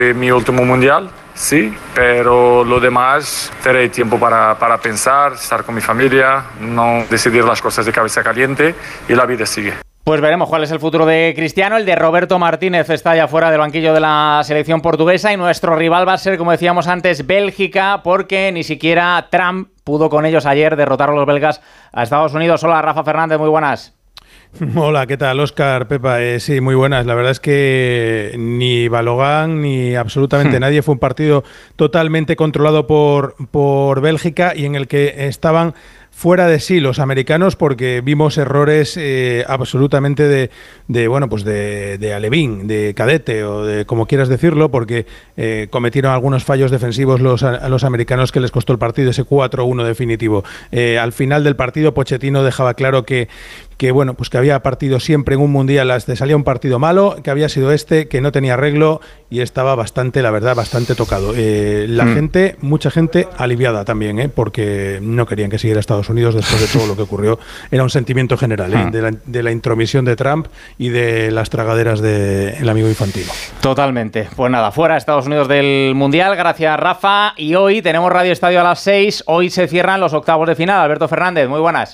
Mi último mundial, sí, pero lo demás tendré tiempo para pensar, estar con mi familia, no decidir las cosas de cabeza caliente y la vida sigue. Pues veremos cuál es el futuro de Cristiano. El de Roberto Martínez está ya fuera del banquillo de la selección portuguesa y nuestro rival va a ser, como decíamos antes, Bélgica, porque ni siquiera Trump pudo con ellos ayer derrotar a los belgas a Estados Unidos. Hola, Rafa Fernández, muy buenas. Hola, ¿qué tal, Óscar, Pepa? Sí, muy buenas. La verdad es que ni Balogan ni absolutamente nadie. Fue un partido totalmente controlado por Bélgica y en el que estaban fuera de sí los americanos, porque vimos errores absolutamente de alevín, de cadete o de como quieras decirlo, porque cometieron algunos fallos defensivos a los americanos que les costó el partido, ese 4-1 definitivo. Al final del partido, Pochettino dejaba claro que había partido siempre en un mundial, salía un partido malo, que había sido que no tenía arreglo y estaba bastante tocado. Mucha gente aliviada también, porque no querían que siguiera Estados Unidos después de todo lo que ocurrió. Era un sentimiento general de la intromisión de Trump y de las tragaderas del amigo Infantino. Totalmente. Pues nada, fuera Estados Unidos del Mundial. Gracias, Rafa. Y hoy tenemos Radio Estadio a las 6. Hoy se cierran los octavos de final. Alberto Fernández, muy buenas.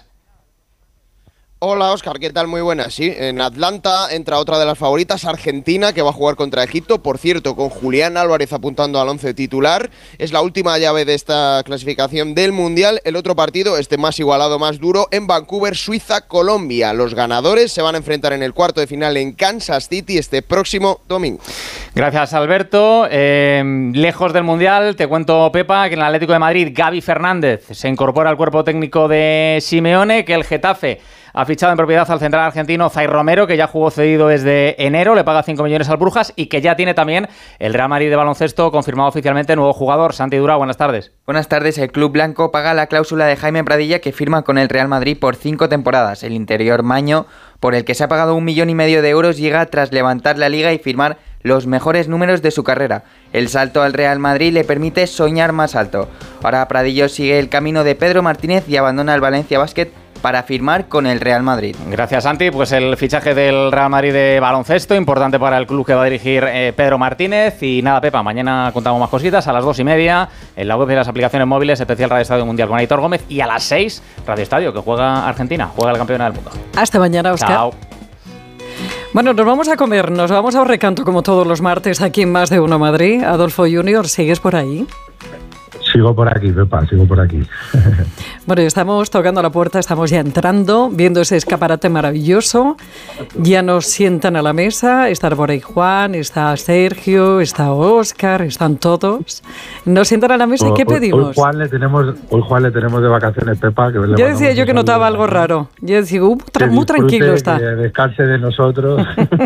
Hola, Óscar, ¿qué tal? Muy buenas. Sí, en Atlanta entra otra de las favoritas, Argentina, que va a jugar contra Egipto. Por cierto, con Julián Álvarez apuntando al 11 titular. Es la última llave de esta clasificación del Mundial. El otro partido, más igualado, más duro, en Vancouver, Suiza, Colombia. Los ganadores se van a enfrentar en el cuarto de final en Kansas City este próximo domingo. Gracias, Alberto. Lejos del Mundial, te cuento, Pepa, que en el Atlético de Madrid, Gavi Fernández se incorpora al cuerpo técnico de Simeone, que el Getafe ha fichado en propiedad al central argentino Zay Romero, que ya jugó cedido desde enero, le paga 5 millones al Brujas y que ya tiene también el Real Madrid de baloncesto confirmado oficialmente nuevo jugador. Santi Dura, buenas tardes. Buenas tardes. El club blanco paga la cláusula de Jaime Pradilla, que firma con el Real Madrid por 5 temporadas. El interior maño, por el que se ha pagado 1,5 millones de euros, llega tras levantar la liga y firmar los mejores números de su carrera. El salto al Real Madrid le permite soñar más alto. Ahora Pradillo sigue el camino de Pedro Martínez y abandona el Valencia Basket para firmar con el Real Madrid. Gracias, Santi. Pues el fichaje del Real Madrid de baloncesto, importante para el club que va a dirigir Pedro Martínez. Y nada, Pepa, mañana contamos más cositas a las 2:30 en la web de las aplicaciones móviles, especial Radio Estadio Mundial con Aitor Gómez, y a las 6 Radio Estadio, que juega Argentina, juega el campeona del mundo. Hasta mañana, Óscar. Chao. Bueno, nos vamos a comer, nos vamos a Recanto como todos los martes aquí en Más de Uno Madrid. Adolfo Junior, ¿sigues por ahí? Sigo por aquí, Pepa, sigo por aquí. Bueno, estamos tocando la puerta, estamos ya entrando, viendo ese escaparate maravilloso. Ya nos sientan a la mesa, está por ahí Juan, está Sergio, está Óscar, están todos. Nos sientan a la mesa y ¿qué pedimos? Hoy Juan le tenemos de vacaciones, Pepa. Que ya decía yo que notaba algo raro. Yo decía, muy tranquilo está. Que descanse de nosotros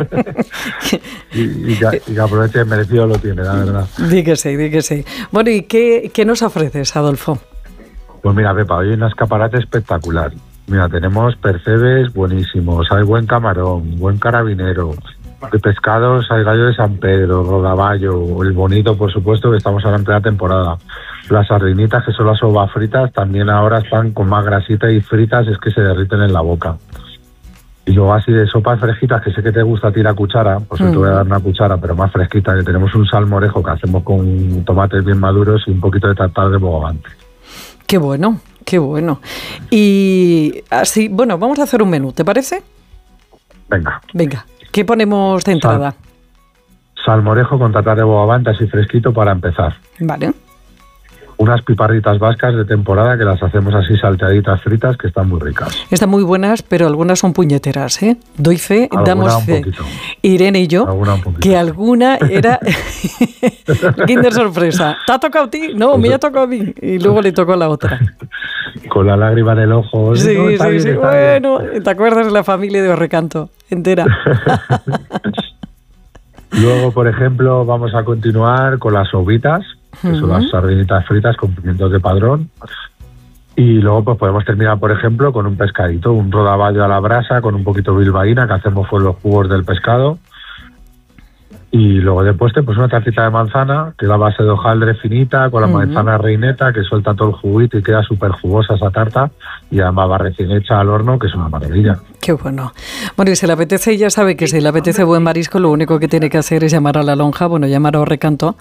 y que aproveche, merecido lo tiene, la verdad. Di que sí. Bueno, ¿y qué nos ofreces, Adolfo? Pues mira, Pepa, hoy hay un escaparate espectacular. Mira, tenemos percebes buenísimos, hay buen camarón, buen carabinero. De pescados hay gallo de San Pedro, rodaballo, el bonito, por supuesto, que estamos ahora en plena temporada. Las sardinitas, que son las uvas fritas, también ahora están con más grasita y fritas, es que se derriten en la boca. Y luego así de sopas fresquitas, que sé que te gusta a ti la cuchara, pues te voy a dar una cuchara, pero más fresquita, que tenemos un salmorejo que hacemos con tomates bien maduros y un poquito de tartar de bogavante. Qué bueno. Y así, bueno, vamos a hacer un menú, ¿te parece? Venga. ¿Qué ponemos de entrada? Salmorejo con tartar de bogavante, así fresquito para empezar. Vale. Unas piparritas vascas de temporada que las hacemos así salteaditas fritas, que están muy ricas. Están muy buenas, pero algunas son puñeteras, ¿eh? Doy fe, damos fe. Irene y yo, que alguna era Kinder sorpresa. ¿Te ha tocado a ti? No, me ha tocado a mí. Y luego le tocó a la otra. Con la lágrima en el ojo. Sí. Bueno, ¿te acuerdas de la familia de Recanto entera? Luego, por ejemplo, vamos a continuar con las sobitas, que son las sardinitas fritas con pimientos de padrón. Y luego pues podemos terminar, por ejemplo, con un pescadito, un rodaballo a la brasa con un poquito de bilbaína, que hacemos con los jugos del pescado. Y luego de postre, pues una tartita de manzana, que es la base de hojaldre finita, con la manzana reineta, que suelta todo el juguito y queda súper jugosa esa tarta, y además va recién hecha al horno, que es una maravilla. Qué bueno. Bueno, y si le apetece, ya sabe que si le apetece buen marisco, lo único que tiene que hacer es llamar a la lonja, llamar a Recanto,